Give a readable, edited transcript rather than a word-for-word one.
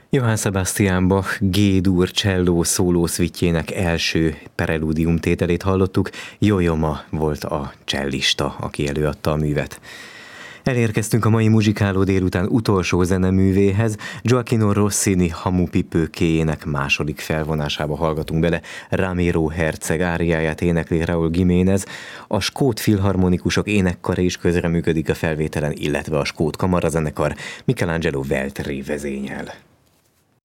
Johann Sebastian Bach G-dur cselló szóló szvitjének első prelúdium tételét hallottuk. Jojoma volt a csellista, aki előadta a művet. Elérkeztünk a mai muzsikáló délután utolsó zeneművéhez. Gioachino Rossini Hamupipőkéjének második felvonásába hallgatunk bele. Ramiro herceg áriáját énekli Raúl Giménez. A skót filharmonikusok énekkara is közreműködik a felvételen, illetve a skót kamarazenekar Michelangelo Veltri vezényel.